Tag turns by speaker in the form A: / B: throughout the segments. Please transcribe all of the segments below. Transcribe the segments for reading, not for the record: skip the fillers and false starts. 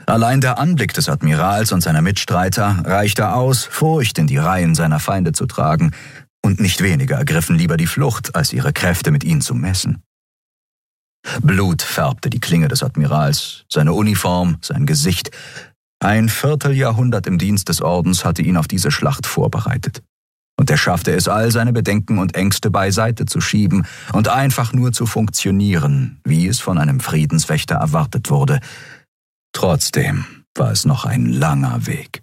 A: Allein der Anblick des Admirals und seiner Mitstreiter reichte aus, Furcht in die Reihen seiner Feinde zu tragen, und nicht weniger ergriffen lieber die Flucht, als ihre Kräfte mit ihnen zu messen. Blut färbte die Klinge des Admirals, seine Uniform, sein Gesicht. Ein Vierteljahrhundert im Dienst des Ordens hatte ihn auf diese Schlacht vorbereitet. Und er schaffte es, all seine Bedenken und Ängste beiseite zu schieben und einfach nur zu funktionieren, wie es von einem Friedenswächter erwartet wurde. Trotzdem war es noch ein langer Weg.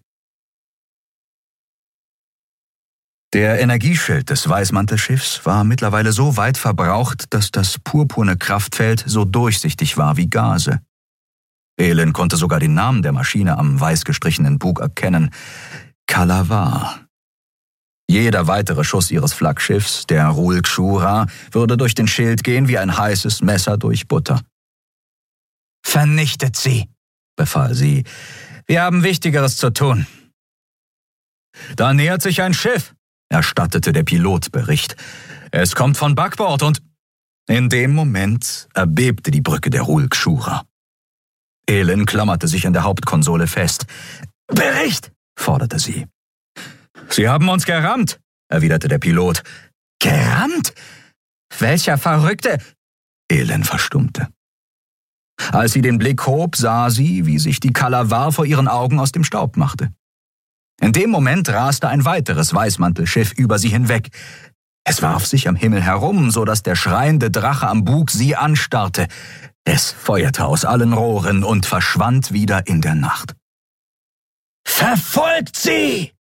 A: Der Energieschild des Weißmantelschiffs war mittlerweile so weit verbraucht, dass das purpurne Kraftfeld so durchsichtig war wie Gase. Elin konnte sogar den Namen der Maschine am weiß gestrichenen Bug erkennen: Kalavar. Jeder weitere Schuss ihres Flaggschiffs, der Rul Kshura, würde durch den Schild gehen wie ein heißes Messer durch Butter. »Vernichtet sie«, befahl sie. »Wir haben Wichtigeres zu tun.« »Da nähert sich ein Schiff«, erstattete der Pilot Bericht. »Es kommt von Backbord und...« In dem Moment erbebte die Brücke der Rul Kshura. Elin klammerte sich an der Hauptkonsole fest. »Bericht«, forderte sie. »Sie haben uns gerammt«, erwiderte der Pilot. »Gerammt? Welcher Verrückte?« Elin verstummte. Als sie den Blick hob, sah sie, wie sich die Kalavar vor ihren Augen aus dem Staub machte. In dem Moment raste ein weiteres Weißmantelschiff über sie hinweg. Es warf sich am Himmel herum, so dass der schreiende Drache am Bug sie anstarrte. Es feuerte aus allen Rohren und verschwand wieder in der Nacht. »Verfolgt sie!«